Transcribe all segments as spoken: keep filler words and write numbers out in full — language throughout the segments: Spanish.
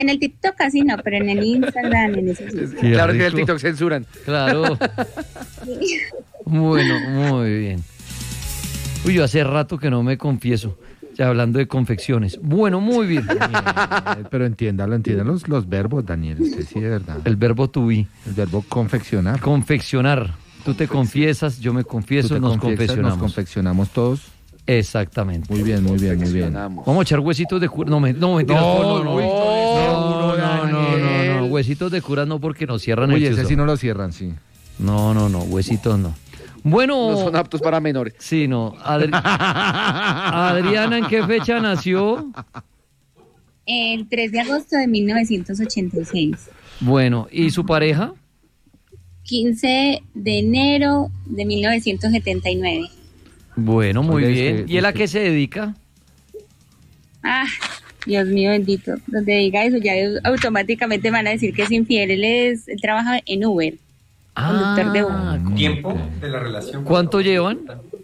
En el TikTok casi no, pero en el Instagram, en eso sí. Qué Claro que en el rico. TikTok censuran. Claro. Bueno, muy bien. Uy, yo hace rato que no me confieso. Ya hablando de confecciones. Bueno, muy bien. Eh, Pero entiéndalo, entiéndalo los, los verbos, Daniel. Usted sí, de verdad. El verbo to be. El verbo confeccionar. Confeccionar. Tú te confiesas, yo me Tú confieso, te nos confiesas, confeccionamos. Nos confeccionamos todos. Exactamente. Muy bien, muy bien, muy bien. Confeccionamos. Vamos a echar huesitos de cura. No, me, no, mentiras. No, No, no, uy, no, no, no, no, no, no, Daniel. Huesitos de cura no, porque nos cierran Uy, el ese chuzo. sí no lo cierran, sí. No, no, no, huesitos no. Bueno, No son aptos para menores. sí, no. Adri- Adriana, ¿en qué fecha nació? El tres de agosto de mil novecientos ochenta y seis. Bueno, ¿y su pareja? quince de enero de mil novecientos setenta y nueve. Bueno, muy Oiga, es bien. que- ¿Y él a es que- qué se dedica? Ah, Dios mío bendito. Donde diga eso ya automáticamente van a decir que es infiel. Él, es, él trabaja en Uber. Conductor de Uber. Tiempo de la relación. ¿Cuánto llevan?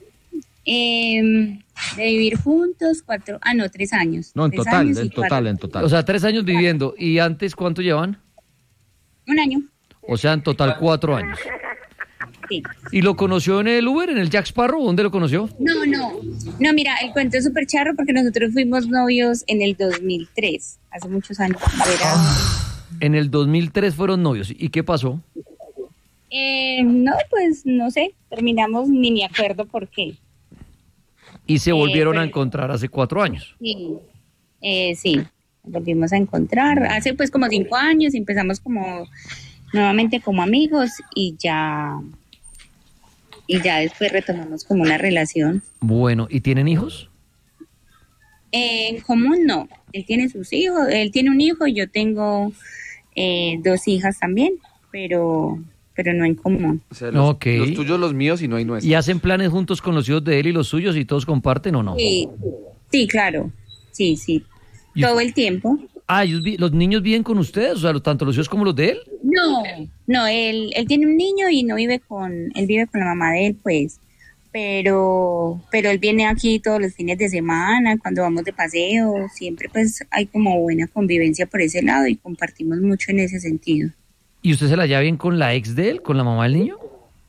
Eh, de vivir juntos, cuatro, ah no, tres años. No, en Tres total, años y en total, cuatro- en total. O sea, tres años viviendo. ¿Y antes cuánto llevan? Un año, O sea, en total cuatro años. sí. ¿Y lo conoció en el Uber, en el Jack Sparrow? ¿Dónde lo conoció? No, no, no, mira, el cuento es súper charro porque nosotros fuimos novios en el dos mil tres, hace muchos años. Era, En el dos mil tres fueron novios. ¿Y qué pasó? eh, no, pues no sé, terminamos, ni me acuerdo por qué. Y se Eh, volvieron a pero- encontrar hace cuatro años. Sí, eh, sí, nos volvimos a encontrar hace pues como cinco años, y empezamos como nuevamente como amigos y ya, y ya después retomamos como una relación. Bueno, ¿y tienen hijos? Eh, en común no, él tiene sus hijos, él tiene un hijo y yo tengo eh, dos hijas también, pero, pero no en común. O sea, los, Ok. los tuyos, los míos y no hay nuestros. ¿Y hacen planes juntos con los hijos de él y los suyos y todos comparten o no? Sí, sí, claro, sí, sí, ¿Y todo usted- el tiempo. Ah, ellos vi- ¿los niños viven con ustedes? O sea, lo- tanto los hijos como los de él. No, no, él, él tiene un niño y no vive con, él vive con la mamá de él, pues, pero, pero él viene aquí todos los fines de semana, cuando vamos de paseo, siempre pues hay como buena convivencia por ese lado y compartimos mucho en ese sentido. ¿Y usted se la lleva bien con la ex de él, con la mamá del niño?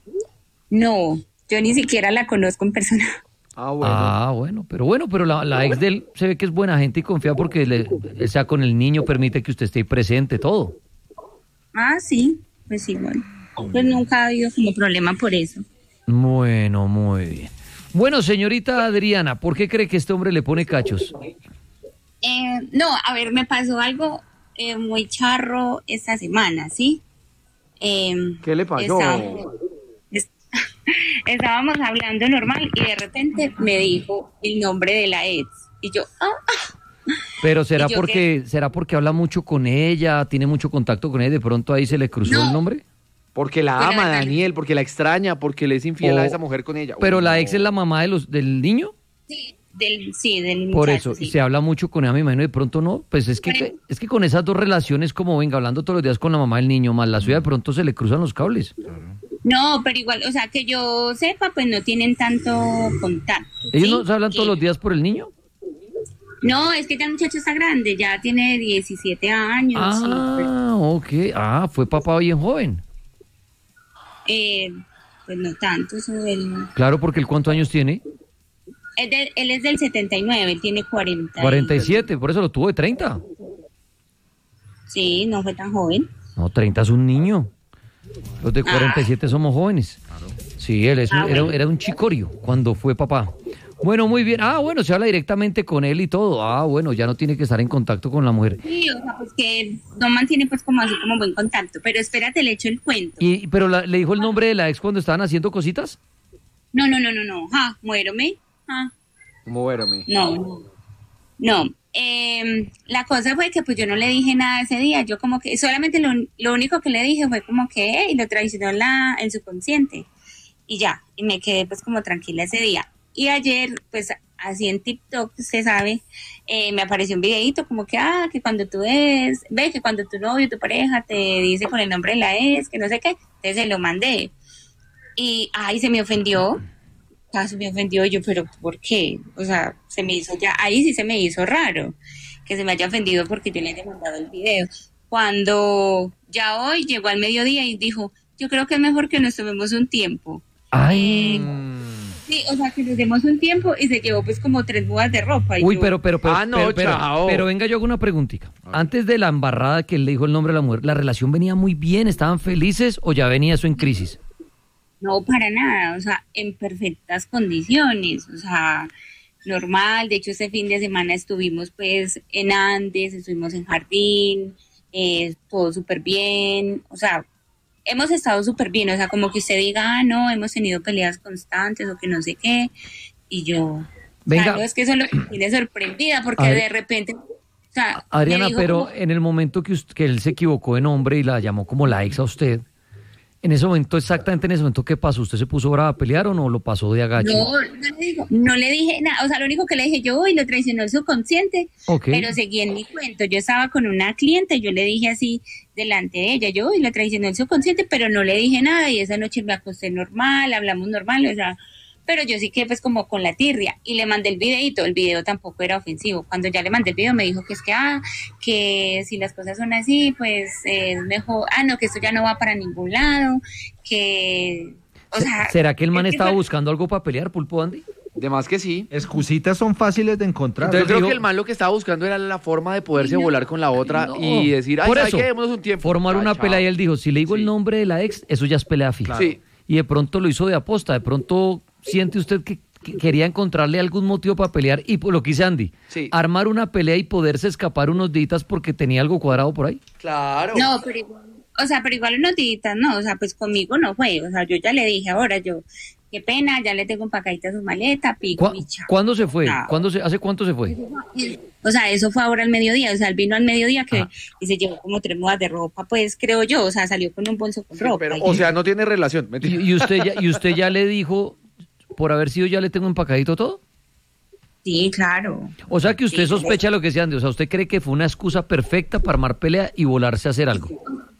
No, yo ni siquiera la conozco en persona. Ah, bueno. Ah, bueno, pero bueno, pero la, la ex de él se ve que es buena gente y confía porque le, él sea con el niño, permite que usted esté ahí presente, todo. Ah, sí, pues sí, bueno, pues nunca ha habido como problema por eso. Bueno, muy bien. Bueno, señorita Adriana, ¿por qué cree que este hombre le pone cachos? Eh, no, a ver, me pasó algo eh, muy charro esta semana, ¿sí? Eh, ¿Qué le pasó? Estábamos, es- estábamos hablando normal y de repente me dijo el nombre de la ex. Y yo, ah, Pero será ¿Y yo porque será porque habla mucho con ella, tiene mucho contacto con ella, de pronto ahí se le cruzó No. el nombre. Porque la Pero ama, la- Daniel, porque la extraña, porque le es infiel O- a esa mujer con ella. Pero Uy, la no. ex es la mamá de los del niño. sí, del, sí, del Por muchacho, eso, sí. y se habla mucho con ella, me imagino, de pronto no, pues es que, Pero- es que con esas dos relaciones, como venga, hablando todos los días con la mamá del niño, más la suya, de pronto se le cruzan los cables. No, pero igual, o sea, que yo sepa, pues no tienen tanto contacto. ¿Ellos ¿sí? no se hablan Que- todos los días por el niño? No, es que ya el muchacho está grande, ya tiene diecisiete años. y, pues, Ah, ok. Ah, fue papá bien joven. eh, pues no tanto, eso del... Claro, porque él cuántos años tiene? Él, de- él es del setenta y nueve, él tiene cuarenta. y- cuarenta y siete, por eso lo tuvo de treinta. Sí, no fue tan joven. No, treinta es un niño. Los de Ah. cuarenta y siete somos jóvenes. Sí, él es un- Ah, era, bueno. era un chicorio cuando fue papá. Bueno, muy bien. Ah, bueno, se habla directamente con él y todo. Ah, bueno, ya no tiene que estar en contacto con la mujer. Sí, o sea, pues que él no mantiene pues como así como buen contacto. Pero espérate, le echo el cuento. Y, pero la- le dijo el nombre de la ex cuando estaban haciendo cositas. No, no, no, no, no. Ja, muérome. Ja, ¿Cómo verme? no, no. No. Eh, la cosa fue que pues yo no le dije nada ese día. Yo como que solamente lo, lo único que le dije fue como que y lo traicionó en, la, en su consciente. Y ya, y me quedé pues como tranquila ese día. Y ayer, pues así en TikTok, usted sabe, eh, me apareció un videito como que, ah, que cuando tú ves, ve que cuando tu novio, tu pareja te dice con el nombre de la ex, que no sé qué, entonces se lo mandé. Y, ay, se me ofendió, ah, se me ofendió yo, pero ¿por qué? O sea, se me hizo ya, ahí sí se me hizo raro, que se me haya ofendido porque yo le haya mandado el video. Cuando ya hoy llegó al mediodía y dijo, yo creo que es mejor que nos tomemos un tiempo. Ay. Eh, sí, o sea, que nos demos un tiempo y se llevó pues como tres mudas de ropa. Y Uy, yo, pero, pero, pero, Ah, no, pero, pero, chao. pero venga, yo hago una preguntita. Antes de la embarrada que él le dijo el nombre a la mujer, ¿la relación venía muy bien? ¿Estaban felices o ya venía eso en crisis? No, para nada, o sea, en perfectas condiciones, o sea, normal. De hecho, este fin de semana estuvimos pues en Andes, estuvimos en Jardín, eh, todo súper bien, o sea, hemos estado súper bien, o sea, como que usted diga, ah, no, hemos tenido peleas constantes o que no sé qué, y yo, Venga. o sea, no, es que eso es lo que me tiene sorprendida, porque A ver. de repente, o sea, Adriana, me dijo pero como- en el momento que, usted- que él se equivocó de nombre y la llamó como la ex a usted, en ese momento, exactamente en ese momento, ¿qué pasó? ¿Usted se puso brava a pelear o no lo pasó de agacho? No, no le, digo, no le dije nada, o sea, lo único que le dije yo, hoy lo traicionó el subconsciente, Ok. pero seguí en mi cuento. Yo estaba con una cliente, yo le dije así delante de ella, yo, hoy lo traicionó el subconsciente, pero no le dije nada y esa noche me acosté normal, hablamos normal, o sea, pero yo sí que pues como con la tirria y le mandé el videito, el video tampoco era ofensivo. Cuando ya le mandé el video me dijo que es que, ah, que si las cosas son así, pues eh, es mejor, ah, no, que esto ya no va para ningún lado, que, o sea... ¿Será que el man es que estaba fue- buscando algo para pelear, Pulpo Andy? De más que sí. Excusitas son fáciles de encontrar. Entonces Yo creo digo- que el man lo que estaba buscando era la forma de poderse volar con la otra No. y decir, ay, Por ¿sabe eso, qué? Démonos un tiempo. formar Ya, una chao. pelea y él dijo, si le digo Sí. el nombre de la ex, eso ya es pelea fija. Sí. Y de pronto lo hizo de aposta, de pronto siente usted que, que quería encontrarle algún motivo para pelear y por lo que dice Andy, Sí. armar una pelea y poderse escapar unos días porque tenía algo cuadrado por ahí. Claro. No, pero igual, o sea, pero igual unos días, no, o sea, pues conmigo no fue, o sea, yo ya le dije ahora, yo, qué pena, ya le tengo empacadita su maleta, pico ¿Cuá- y chao. ¿Cuándo se fue? Chao. ¿Cuándo se, ¿Hace cuánto se fue? O sea, eso fue ahora al mediodía, o sea, él vino al mediodía que Ah. y se llevó como tres mudas de ropa, pues creo yo, o sea, salió con un bolso con Sí, ropa. pero, y- o sea, no tiene relación. ¿Y, Mentira. y usted ya, ¿Y usted ya le dijo, por haber sido ya le tengo empacadito todo? Sí, claro. O sea que usted Sí. sospecha lo que sea Andy, o sea, ¿usted cree que fue una excusa perfecta para armar pelea y volarse a hacer algo?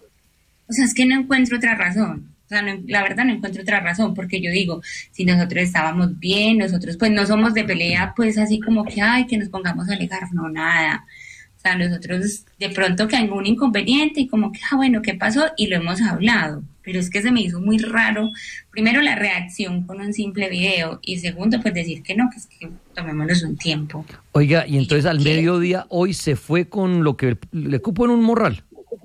O sea, es que no encuentro otra razón. O sea, no- la verdad no encuentro otra razón, porque yo digo, si nosotros estábamos bien, nosotros pues no somos de pelea, pues así como que, ay, que nos pongamos a alegar, no, nada. O sea, nosotros de pronto que algún inconveniente y como que, ah, bueno, ¿qué pasó? Y lo hemos hablado. Pero es que se me hizo muy raro, primero la reacción con un simple video y segundo, pues decir que no, que es que tomémonos un tiempo. Oiga, y entonces al ¿Qué? mediodía hoy se fue con lo que le cupo en un morral.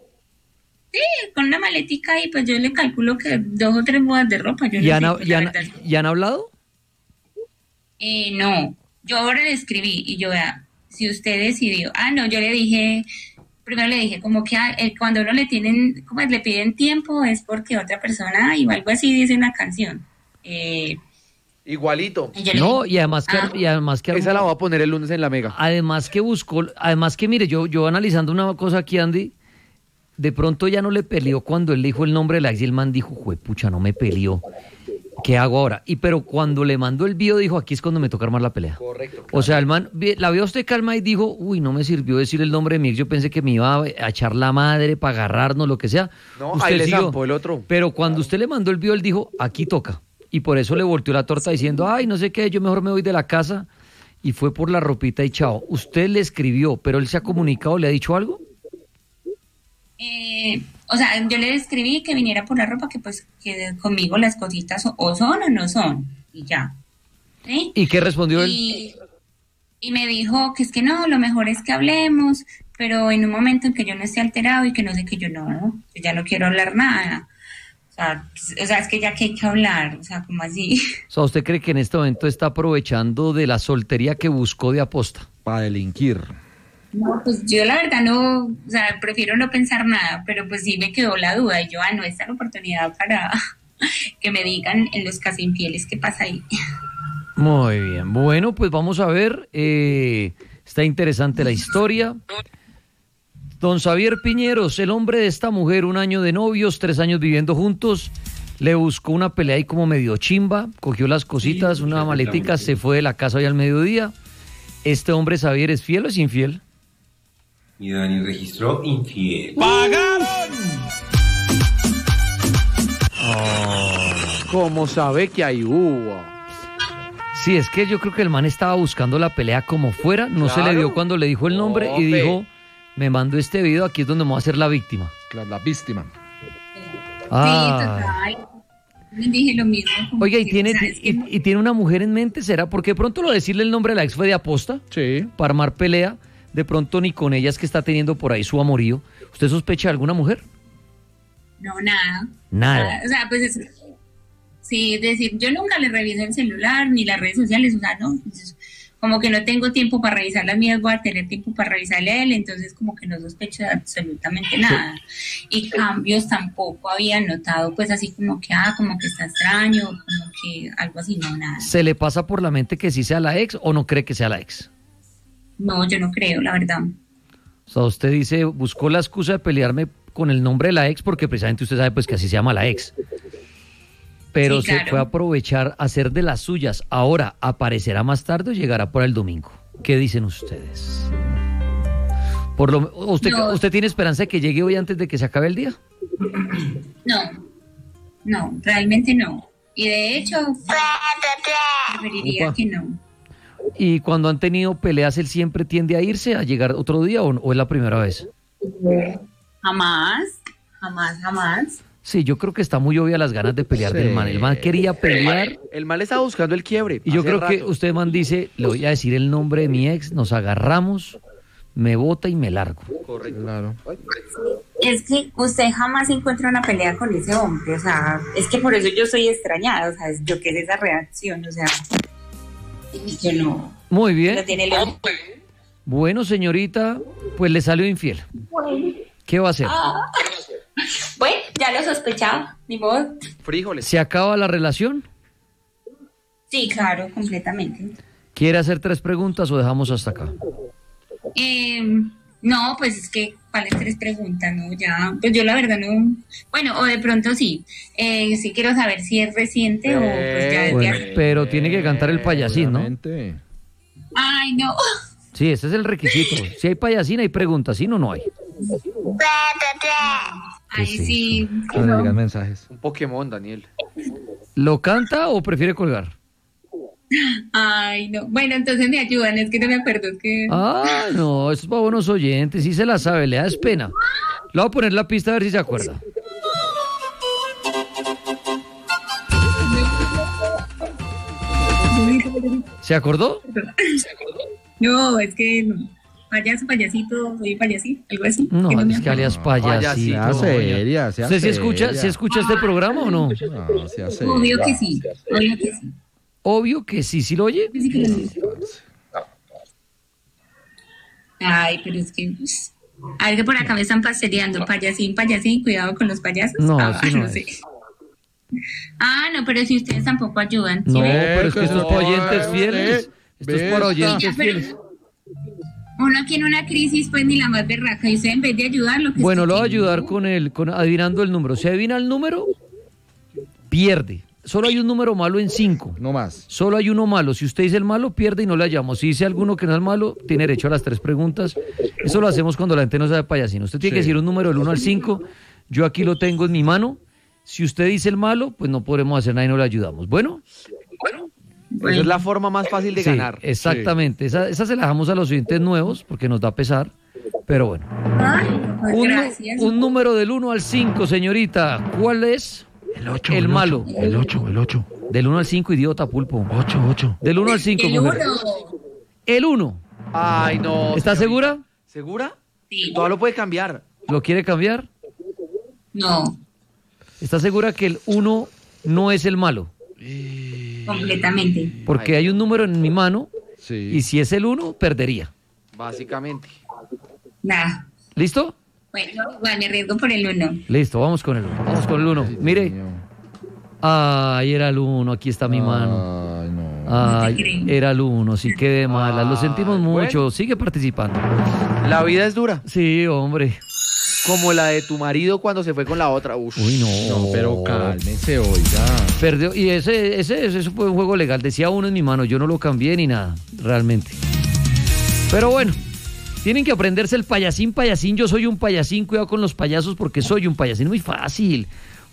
Con una maletica y pues yo le calculo que dos o tres mudas de ropa. Yo ¿Y no han, sé, ha- pues, y la han- verdad. y han hablado? Eh, no, yo ahora le escribí y yo, vea, si usted decidió, ah, no, yo le dije, primero le dije como que ah, eh, cuando uno le tienen, como le piden tiempo es porque otra persona, y algo así dice una canción. Eh, Igualito. y yo le No, dije, y además que, ah, y además que Esa la voy a poner el lunes en la mega. además que buscó, además que mire, yo, yo analizando una cosa aquí, Andy, de pronto ya no le peleó cuando él le dijo el nombre de la ex y el man dijo, juepucha, no me peleó. ¿Qué hago ahora? Y pero cuando le mandó el video dijo, aquí es cuando me toca armar la pelea. Correcto. O sea, el man vi- la vio a usted calma y dijo, uy, no me sirvió decir el nombre de mi ex, yo pensé que me iba a echar la madre para agarrarnos, lo que sea. No, Usted ahí le siguió. zampó el otro. Pero cuando usted le mandó el video, él dijo, aquí toca. Y por eso le volteó la torta diciendo, ay, no sé qué, yo mejor me voy de la casa. Y fue por la ropita y chao. Usted le escribió, pero él se ha comunicado, ¿le ha dicho algo? eh, o sea, yo le escribí que viniera por la ropa, que pues que conmigo las cositas o, o son o no son, y ya. ¿Sí? ¿Y qué respondió él? Y, y me dijo que es que no, lo mejor es que hablemos, pero en un momento en que yo no esté alterado y que no sé que yo no, yo ya no quiero hablar nada. O sea, pues, o sea, es que ya que hay que hablar, o sea, como así. O sea, ¿usted cree que en este momento está aprovechando de la soltería que buscó de aposta? Para delinquir. No, pues yo la verdad no, o sea, prefiero no pensar nada, pero pues sí me quedó la duda y yo, ah, no, esta es la oportunidad para que me digan en los casi infieles qué pasa ahí. Muy bien. Bueno, pues vamos a ver. eh, está interesante la historia. Don Xavier Piñeros, el hombre de esta mujer, un año de novios, tres años viviendo juntos, le buscó una pelea ahí como medio chimba, cogió las cositas, una maletica, se fue de la casa hoy al mediodía. Este hombre, Xavier, ¿es fiel o es infiel? Y Dani registró infiel. Como sabe que hay hubo. Sí, es que yo creo que el man estaba buscando la pelea como fuera, no se le Claro. dio cuando le dijo el nombre y Hombre. dijo, me mando este video, aquí es donde me voy a hacer la víctima. Claro, la víctima. Ah. Sí, total. Dije lo mismo. como Oiga, ¿y que, tiene, o sea, es que y, no- y tiene una mujer en mente? ¿Será? Porque de pronto lo de decirle el nombre de la ex fue de aposta, Sí. para armar pelea. De pronto ni con ella es que está teniendo por ahí su amorío. ¿Usted sospecha de alguna mujer? No, nada. Nada. O sea, pues es, sí, es decir, yo nunca le reviso el celular ni las redes sociales, o sea, no. Entonces, como que no tengo tiempo para revisar las mías, voy a tener tiempo para revisarle a él, entonces como que no sospecho de absolutamente nada. Y cambios tampoco había notado, pues así como que, ah, como que está extraño, como que algo así, no, nada. ¿Se le pasa por la mente que sí sea la ex o no cree que sea la ex? No, yo no creo, la verdad. O sea, usted dice, buscó la excusa de pelearme con el nombre de la ex porque precisamente usted sabe pues que así se llama la ex. Pero Sí, se claro. fue a aprovechar a hacer de las suyas. Ahora, ¿aparecerá más tarde o llegará por el domingo? ¿Qué dicen ustedes? Por lo, ¿usted, No. ¿Usted tiene esperanza de que llegue hoy antes de que se acabe el día? No, no, realmente no. Y de hecho, preferiría Upa. que no. Y cuando han tenido peleas, ¿él siempre tiende a irse, a llegar otro día o, o es la primera vez? Jamás, jamás, jamás. Sí, yo creo que está muy obvia las ganas de pelear Sí. del man. El man quería pelear El mal estaba buscando el quiebre. y yo hace creo que rato. usted, man, dice, le voy a decir el nombre de mi ex, nos agarramos, me bota y me largo. Correcto. Claro. Es que usted jamás encuentra una pelea con ese hombre, o sea, es que por eso yo soy extrañada, o sea, es- yo qué es esa reacción, o sea, yo no, Muy no bien. tiene lógica. Bueno, señorita, pues le salió infiel. ¿Qué va a hacer? Bueno, ya lo sospechaba, ni modo. Frijoles. ¿Se acaba la relación? Sí, claro, completamente. ¿Quiere hacer tres preguntas o dejamos hasta acá? Eh, no, pues es que, ¿cuáles tres preguntas? No, ya, pues yo la verdad no, bueno, o de pronto sí, eh, sí quiero saber si es reciente o pues ya desde Bueno, hace- pero tiene que cantar el payasín, ¿no? Obviamente. Ay, no. Sí, ese es el requisito. Si hay payasín, hay preguntas. Si no, no hay. Ay, ¿Qué es sí. Que le no. digan mensajes. Un Pokémon, Daniel. ¿Lo canta o prefiere colgar? Ay, no. Bueno, entonces me ayudan, es que no me acuerdo, es que... Ah, no, eso es para buenos oyentes. Sí se la sabe, le da es pena. Le voy a poner la pista a ver si se acuerda. ¿Se acordó? No, es que no. Payaso, payasito, soy payasito, algo así. No, que me es que acuerdo. alias payasito. Sea seria, sea ¿Usted sí escucha, seria. sí escucha este programa o no? No, sea seria. Obvio que sí, obvio que sí. Obvio que sí, ¿sí lo oye? Sí que lo sé. Ay, pero es que... pues, a ver que por acá me están pasteleando, payasín, payasín, cuidado con los payasos. No, ah, sí no sé. es. Ah, no, pero si ustedes tampoco ayudan. ¿sí No, ven? pero es que esto es para oyentes no, fieles. Esto es para Besta. oyentes Pero- fieles. Uno aquí en una crisis, pues ni la más berraca, y usted en vez de ayudar, lo que Bueno, sí lo voy a que- ayudar con el, con adivinando el número. Si adivina el número, pierde. Solo hay un número malo en cinco. No más. Solo hay uno malo. Si usted dice el malo, pierde y no le hallamos. Si dice alguno que no es malo, tiene derecho a las tres preguntas. Eso lo hacemos cuando la gente no sabe payasino. Usted tiene Sí. que decir un número del uno al cinco. Yo aquí lo tengo en mi mano. Si usted dice el malo, pues no podremos hacer nada y no le ayudamos. Bueno, Esa es la forma más fácil de sí, ganar. exactamente. Esa, esa se la dejamos a los oyentes nuevos porque nos da pesar. Pero bueno. Ay, pues Un, nu- gracias. un número del uno al cinco, señorita. ¿Cuál es? El ocho. El malo. El ocho, el ocho. Del uno al cinco, idiota, pulpo. Ocho, ocho. Del uno al cinco, El mujer. uno. El uno. Ay, no. ¿Está señorita. segura? ¿Segura? Sí. Todo lo puede cambiar. ¿Lo quiere cambiar? No, ¿Está segura que el uno no es el malo? completamente. Porque hay un número en mi mano Sí. y si es el uno, perdería. Básicamente. Nada. ¿Listo? Bueno, igual me arriesgo por el uno. Listo, vamos con el uno. Vamos con el uno. Mire. Mío. Ay, era el uno. Aquí está mi mano. Ay, no. Ay, te creo. era el uno. Sí, qué de mala. Lo sentimos Ay, mucho. bueno. Sigue participando. La vida es dura. Sí, hombre. Como la de tu marido cuando se fue con la otra. Uf. Uy, no. No, pero cálmese, oiga. Perdió. Y ese, ese, ese fue un juego legal. Decía uno en mi mano. Yo no lo cambié ni nada. Realmente. Pero bueno. Tienen que aprenderse el payasín, payasín. Yo soy un payasín. Cuidado con los payasos porque soy un payasín. Muy fácil.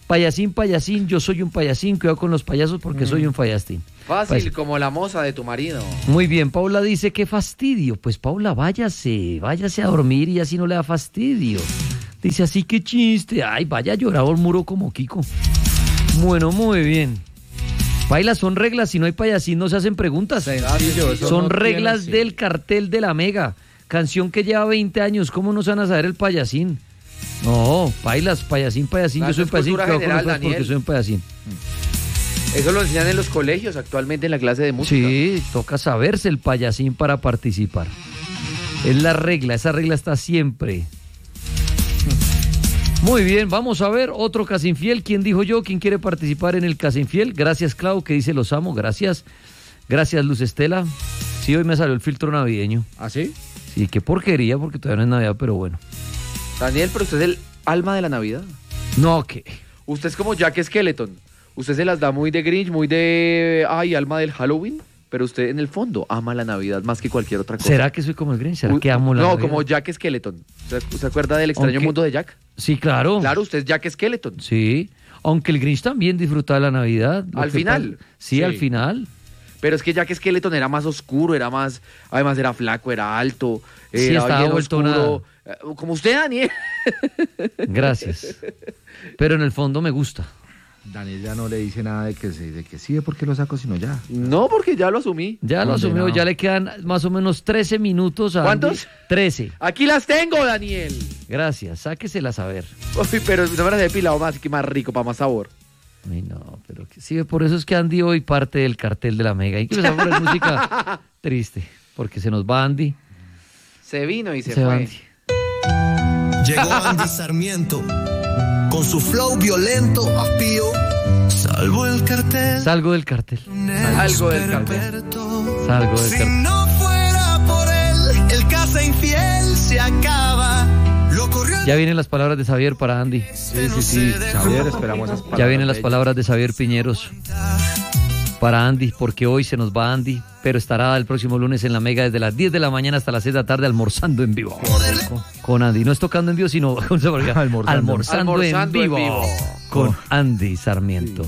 Payasín, payasín, yo soy un payasín, cuidado con los payasos porque mm. soy un payastín. Fácil, Payas. como la moza de tu marido. Muy bien, Paula dice, qué fastidio. Pues Paula, váyase, váyase a dormir y así no le da fastidio. Dice, así que chiste. Ay, vaya a llorar al muro como Kiko. Bueno, muy bien. Paila, son reglas, si no hay payasín no se hacen preguntas. Sencillo, son no reglas tiene, sí. del cartel de la Mega. Canción que lleva veinte años, ¿cómo no se van a saber el payasín? No, Pailas, payasín, payasín, yo soy un payasín, cuidado con los porque soy un payasín. Eso lo enseñan en los colegios actualmente en la clase de música. Sí, toca saberse el payasín para participar. Es la regla, esa regla está siempre. Muy bien, vamos a ver otro Casinfiel. ¿Quién dijo yo? ¿Quién quiere participar en el Casinfiel? Gracias, Clau, que dice los amo. Gracias. Gracias, Luz Estela. Sí, hoy me salió el filtro navideño. ¿Ah, sí? Sí, qué porquería, porque todavía no es Navidad, pero bueno. Daniel, pero usted es el alma de la Navidad. No, ¿qué? Usted es como Jack Skeleton. Usted se las da muy de Grinch, muy de... Ay, alma del Halloween. Pero usted en el fondo ama la Navidad más que cualquier otra cosa. ¿Será que soy como el Grinch? ¿Será Uy, que amo la No, Navidad? como Jack Skeleton. ¿Usted se acuerda del extraño Aunque- mundo de Jack? Sí, claro. Claro, usted es Jack Skeleton. Sí, aunque el Grinch también disfruta de la Navidad. Lo Al que final. pasa- Sí, Sí. al final. Pero es que Jack Skeleton era más oscuro, era más... Además era flaco, era alto, Sí, era estaba bien vuelto oscuro. Eh, Como usted, Daniel. Gracias. Pero en el fondo me gusta. Daniel ya no le dice nada de que, se, de que sí, de por qué lo saco, sino ya. No, porque ya lo asumí. Ya lo asumió, Condenado. ya le quedan más o menos trece minutos a Andy. ¿Cuántos? trece. Aquí las tengo, Daniel. Gracias, sáqueselas a ver. Uy, pero no me las he depilado más, así que más rico, para más sabor. Ay, no, pero que- sí, por eso es que Andy hoy parte del cartel de la Mega. Y que les poner música triste, porque se nos va Andy. Se vino y se, Se va fue. Andy. Llegó Andy Sarmiento con su flow violento, apío. Salvo el cartel. Salgo del cartel. Algo del cartel. Perpetuo. Salgo del Si cartel. no fuera por él, el casa infiel se acaba. Lo corrió. Ya vienen las palabras de Xavier para Andy. Sí, sí, sí. Xavier, esperamos esas palabras. Ya vienen las bellas. palabras de Xavier Piñeros para Andy, porque hoy se nos va Andy, pero estará el próximo lunes en la Mega desde las diez de la mañana hasta las seis de la tarde almorzando en vivo. Con Andy, no es tocando en vivo, sino almorzando, Almorzando. almorzando en, Almorzando en vivo, vivo. con Andy Sarmiento.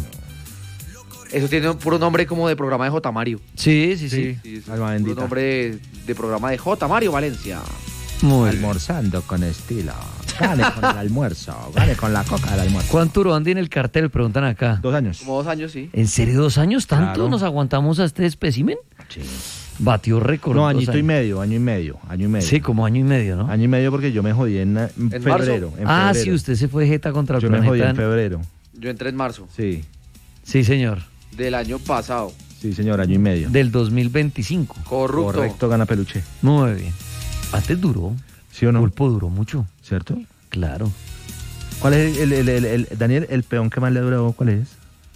Eso tiene un puro nombre como de programa de J. Mario. Sí, sí, sí. Sí, Sí, es alma un puro bendita. nombre de, de programa de J. Mario Valencia. Muy bien. Almorzando con estilo. Gane con el almuerzo. Gane con la coca del almuerzo. ¿Cuánto duró Andy en el cartel? Preguntan acá. Dos años. Como dos años, sí. ¿En serio dos años? ¿Tanto Claro. nos aguantamos a este espécimen? Sí. Batió récord. No, dos añito y años. medio, año y medio, año y medio. Sí, como año y medio, ¿no? Año y medio porque yo me jodí en, en ¿En febrero. marzo? En Ah, febrero. sí, usted se fue jeta contra el Yo me jodí planeta. en febrero. Yo entré en marzo Sí, Sí, señor. del año pasado. sí, señor, año y medio. Del dos mil veinticinco. Corrupto. Correcto, gana peluche. Muy bien. Antes duró. ¿Sí o no? Pulpo duró mucho. ¿Cierto? Claro. ¿Cuál es el, el, el, el- Daniel, el peón que más le duró? ¿Cuál es?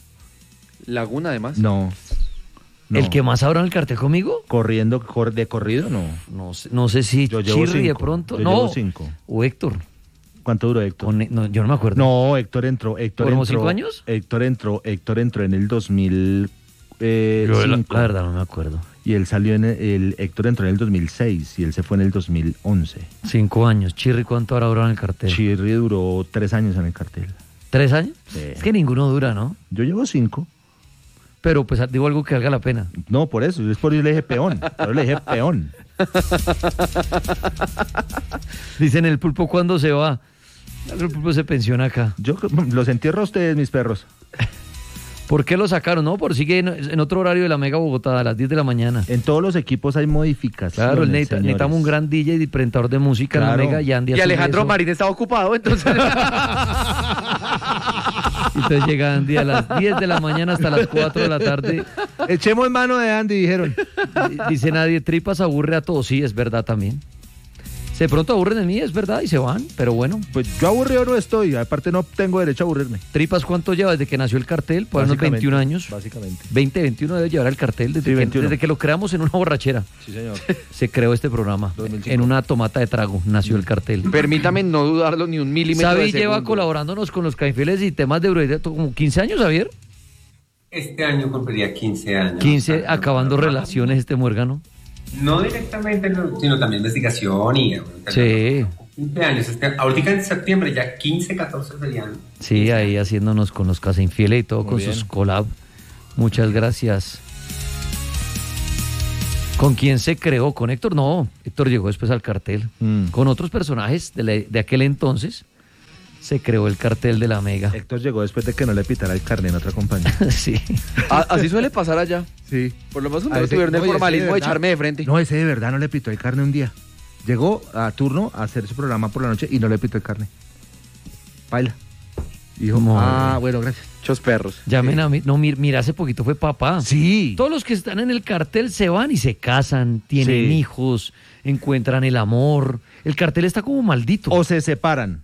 Laguna, además. No. No. ¿El que más ahora en el cartel conmigo? Corriendo, cor- de corrido, no. No sé, no sé si Yo llevo Chirri de cinco. pronto. Yo no. llevo cinco. O Héctor. ¿Cuánto duró Héctor? O Ne- no, yo no me acuerdo. No, Héctor entró. Héctor ¿Fueron entró, cinco años? Héctor entró, Héctor entró en el dos mil eh, Yo la, cinco. la verdad no me acuerdo. Y él salió en el, el- Héctor entró en el dos mil seis y él se fue en el dos mil once. Cinco años. Chirri, ¿cuánto habrá durado en el cartel? Chirri duró tres años en el cartel. ¿Tres años? Sí. Es que ninguno dura, ¿no? Yo llevo cinco. Pero pues digo algo que valga la pena. No, por eso. Es por eso le dije peón. Yo le dije peón. Dicen el pulpo cuándo se va. El pulpo se pensiona acá. Yo los entierro a ustedes, mis perros. ¿Por qué lo sacaron? No, por sigue en, en otro horario de la Mega Bogotá, a las diez de la mañana. En todos los equipos hay modificaciones. Claro, el neta- señores. necesitamos un gran D J y presentador de música en Claro. la Mega y Andy Y asume Alejandro eso. Marín estaba ocupado, entonces. Entonces llega Andy a las diez de la mañana hasta las cuatro de la tarde. Echemos mano de Andy, dijeron. D- Dice nadie, tripas aburre a todos. Sí, es verdad también. De pronto aburren de mí, es verdad, y se van. Pero bueno, Pues yo aburrido no estoy. Aparte no tengo derecho a aburrirme. tripas, ¿cuánto lleva desde que nació el cartel? Por unos Básicamente, veintiún años. Básicamente. veinte, veintiuno debe llevar el cartel desde, Sí, que, veintiuno. desde que lo creamos en una borrachera. Sí, señor. Se creó este programa. dos mil cinco. En una tomata de trago nació el cartel. Permítame no dudarlo ni un milímetro Xavi de segundo. lleva colaborándonos con los Cainfieles y temas de brujería como quince años, Javier. Este año cumpliría quince años. quince Ah, acabando no, no, relaciones este muérgano. No directamente, no, sino también investigación y... bueno, Sí. quince años. Este, ahorita en septiembre ya quince, catorce serían. Sí, ahí haciéndonos con los Casa Infieles y todo, Muy con bien. sus collab. Muchas gracias. ¿Con quién se creó? ¿Con Héctor? No, Héctor llegó después al cartel. Mm. Con otros personajes de, la- de aquel entonces se creó el cartel de la Mega. Héctor llegó después de que no le pitara el carne en otra compañía. Sí. A- así suele pasar allá. Sí. Por lo menos A no ese- tuvieron el no, y ese formalismo de verdad- echarme de frente. No, ese de verdad no le pitó el carne un día. Llegó a turno a hacer su programa por la noche y no le pitó el carne. Baila. Dijo, Muy ah, bien. bueno, gracias. Muchos perros. Llamen a mí. No, mir- mira, hace poquito fue papá. Sí. Todos los que están en el cartel se van y se casan, tienen Sí. hijos, encuentran el amor. El cartel está como maldito, O se separan.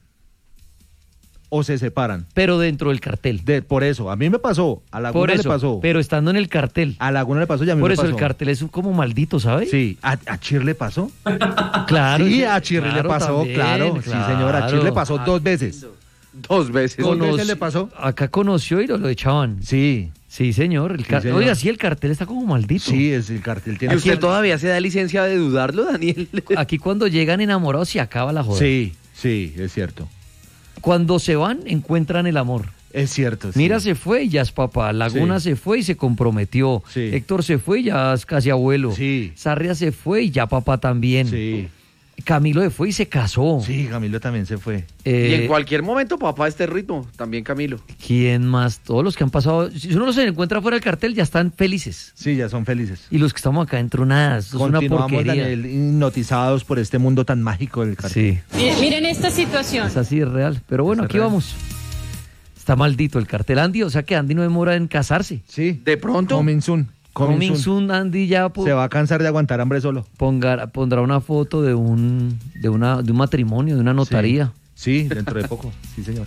O se separan. pero dentro del cartel. De, por eso, a mí me pasó. A Laguna Por eso, le pasó. pero estando en el cartel. A Laguna le pasó y a mí Por me eso pasó. el cartel es como maldito, ¿sabes? Sí. ¿A, a Chir le pasó? Claro. Sí, sí, a Chir le claro, pasó, también, claro. Sí, señora. A Chir le pasó dos veces. Dos veces. Dos Conoci- veces le pasó. Acá conoció y lo, lo echaban. Sí. Sí, señor. El car- señor. Oiga, sí, el cartel está como maldito. Sí, es el cartel. Tiene ¿Y usted aquí- todavía se da licencia de dudarlo, Daniel? Aquí cuando llegan enamorados se acaba la joda. Sí, sí, es cierto. Cuando se van, encuentran el amor. Es cierto. sí. Mira se fue y ya es papá. Laguna Sí. se fue y se comprometió. Sí. Héctor se fue y ya es casi abuelo. Sí. Sarria se fue y ya papá también. Sí. Camilo se fue y se casó. Sí, Camilo también se fue. Eh, Y en cualquier momento, papá, este ritmo. También Camilo. ¿Quién más? Todos los que han pasado. Si uno los encuentra fuera del cartel, ya están felices. Sí, ya son felices. Y los que estamos acá dentro, nada. Esto es una Continuamos, porquería. Daniel, hipnotizados por este mundo tan mágico del cartel. Sí, Miren, miren esta situación. es así, es real. Pero bueno, Es aquí real. vamos. Está maldito el cartel, Andy. O sea que Andy no demora en casarse. Sí. De pronto. Coming soon. Coming Coming soon. soon, Andy ya po- Se va a cansar de aguantar hambre solo. ponga- pondrá una foto de un, de, una, de un matrimonio, de una notaría. Sí, dentro de poco. Sí, señor.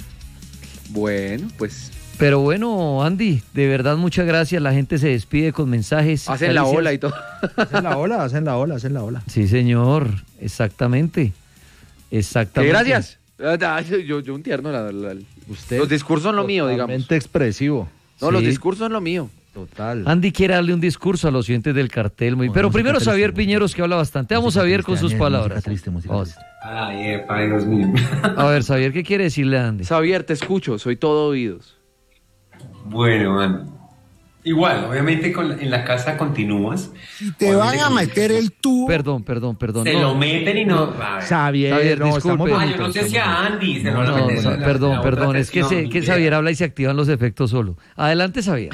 Bueno, pues Pero bueno, Andy, de verdad muchas gracias. La gente se despide con mensajes. hacen la caricias. ola y todo. Hacen la ola, hacen la ola, hacen la ola. Sí, señor. Exactamente. ¿Qué Exactamente. gracias? Ah, Yo, yo un tierno. la- la- Usted. los discursos son lo mío, digamos. Totalmente expresivo. No, los Sí. discursos son lo mío. Total. Andy quiere darle un discurso a los oyentes del cartel. Muy... Con Pero música primero triste, Xavier música Piñeros, triste. que habla bastante. Vamos Música a ver triste, con sus Daniel, palabras. música triste, música Vamos. triste. Ay, epa, Dios mío. A ver, Xavier, ¿qué quiere decirle a Andy? Xavier, te escucho. Soy todo oídos. Bueno, man. Igual, obviamente con la- en la casa continúas. Te van a meter el tubo. Perdón, perdón, perdón. Se no. lo meten y no. A ver. Xavier, Xavier, no, disculpe. estamos Ah, yo bonitos, no sé si estamos a Andy se No, lo van a no, meter Sa- en la- perdón, en la otra perdón. Es que, sesión, se, ni que idea. Xavier habla y se activan los efectos solo. Adelante, Xavier.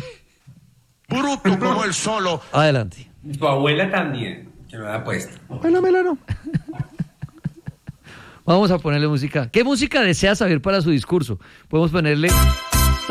Bruto como el solo. Adelante. Tu abuela también, que lo ha puesto. Bueno, Melano. Vamos a ponerle música. ¿Qué música desea Xavier para su discurso? Podemos ponerle